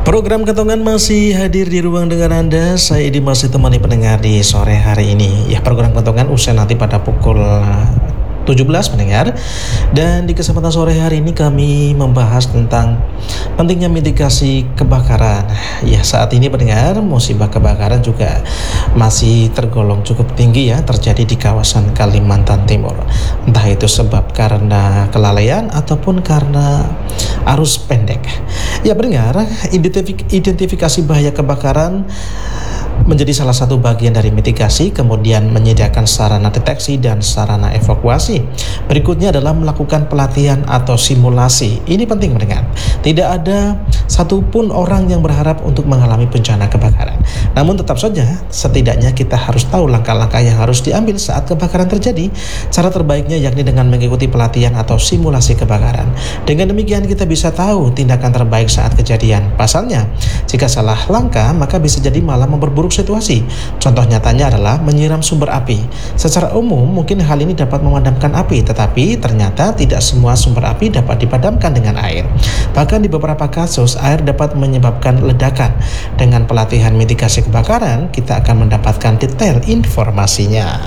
Program Kentongan masih hadir di ruang dengan Anda. Saya Edi masih temani pendengar di sore hari ini. Ya, program Kentongan usai nanti pada pukul 17 pendengar. Dan di kesempatan sore hari ini kami membahas tentang pentingnya mitigasi kebakaran. Ya, saat ini pendengar, musibah kebakaran juga masih tergolong cukup tinggi ya terjadi di kawasan Kalimantan Timur. Entah itu sebab karena kelalaian ataupun karena arus pendek. Ya pendengar, identifikasi bahaya kebakaran menjadi salah satu bagian dari mitigasi, kemudian menyediakan sarana deteksi dan sarana evakuasi. Berikutnya adalah melakukan pelatihan atau simulasi. Ini penting mendengar. Tidak ada satupun orang yang berharap untuk mengalami bencana kebakaran. Namun tetap saja, setidaknya kita harus tahu langkah-langkah yang harus diambil saat kebakaran terjadi. Cara terbaiknya yakni dengan mengikuti pelatihan atau simulasi kebakaran. Dengan demikian kita bisa tahu tindakan terbaik saat kejadian. Pasalnya, jika salah langkah maka bisa jadi malah memperburuk situasi. Contoh nyatanya adalah menyiram sumber api. Secara umum mungkin hal ini dapat memadamkan api, tetapi ternyata tidak semua sumber api dapat dipadamkan dengan air. Bahkan di beberapa kasus air dapat menyebabkan ledakan. Dengan pelatihan mitigasi kebakaran, kita akan mendapatkan detail informasinya.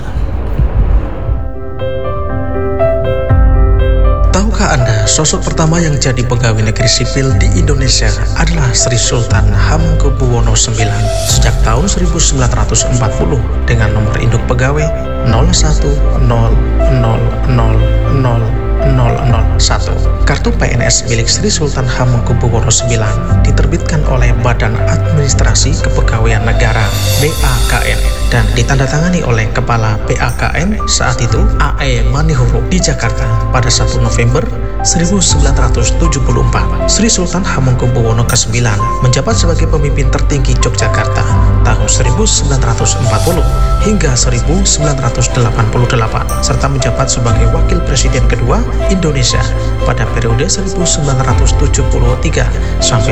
Tahukah Anda, sosok pertama yang jadi pegawai negeri sipil di Indonesia adalah Sri Sultan Hamengkubuwono IX sejak tahun 1940 dengan nomor induk pegawai 01000001. Kartu PNS milik Sri Sultan Hamengkubuwono IX diterbitkan oleh Badan Administrasi Kepegawaian Negara (BAKN) dan ditandatangani oleh Kepala BAKN saat itu A.E. Manihuru di Jakarta pada 1 November 1974. Sri Sultan Hamengkubuwono IX menjabat sebagai pemimpin tertinggi Yogyakarta tahun 1940 hingga 1988 serta menjabat sebagai Wakil Presiden kedua Indonesia pada periode 1973 sampai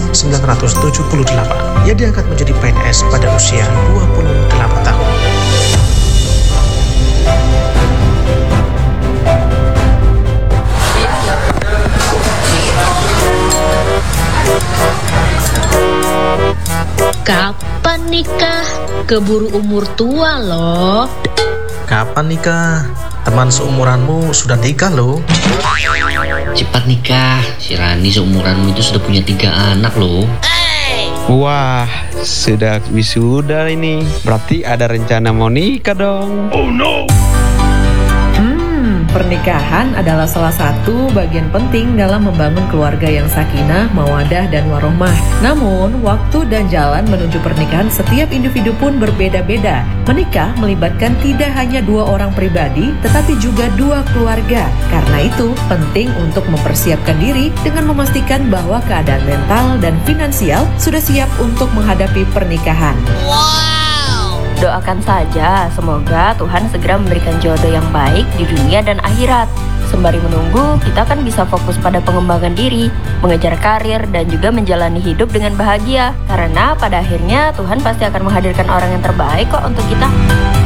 1978. Ia diangkat menjadi PNS pada usia 28 tahun. Kapan nikah? Keburu umur tua loh. Kapan nikah? Teman seumuranmu sudah nikah loh. Cepat nikah, si Rani seumuranmu itu sudah punya 3 anak loh. Wah, sudah wisuda ini. Berarti ada rencana mau nikah dong. Oh no. Pernikahan adalah salah satu bagian penting dalam membangun keluarga yang sakinah, mawadah, dan warohmah. Namun, waktu dan jalan menuju pernikahan setiap individu pun berbeda-beda. Menikah melibatkan tidak hanya 2 orang pribadi, tetapi juga 2 keluarga. Karena itu, penting untuk mempersiapkan diri dengan memastikan bahwa keadaan mental dan finansial sudah siap untuk menghadapi pernikahan. Doakan saja, semoga Tuhan segera memberikan jodoh yang baik di dunia dan akhirat. Sembari menunggu, kita kan bisa fokus pada pengembangan diri, mengejar karir, dan juga menjalani hidup dengan bahagia. Karena pada akhirnya Tuhan pasti akan menghadirkan orang yang terbaik kok untuk kita.